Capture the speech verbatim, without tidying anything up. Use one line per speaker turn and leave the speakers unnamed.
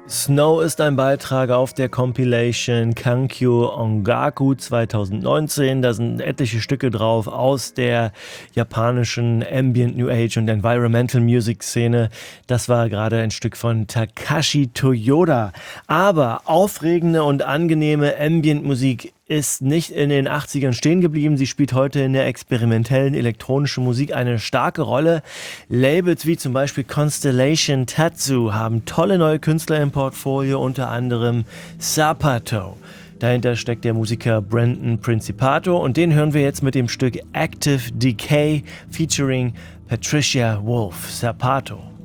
Snow ist ein Beitrag auf der Compilation Kankyo Ongaku zwanzig neunzehn. Da sind etliche Stücke drauf aus der japanischen Ambient New Age und Environmental Music Szene. Das war gerade ein Stück von Takashi Toyoda. Aber aufregende und angenehme Ambient Musik ist nicht in den achtzigern stehen geblieben. Sie spielt heute in der experimentellen elektronischen Musik eine starke Rolle. Labels wie zum Beispiel Constellation Tatsu haben tolle neue Künstler im Portfolio, unter anderem Zapato. Dahinter steckt der Musiker Brandon Principato und den hören wir jetzt mit dem Stück Active Decay featuring Patricia Wolf. Zapato.